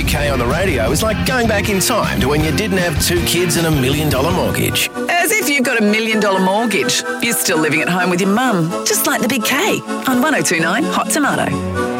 Big K on the radio is like going back in time to when you didn't have 2 kids and $1 million mortgage. As if you've got $1 million mortgage. You're still living at home with your mum, just like the Big K on 102.9 Hot Tomato.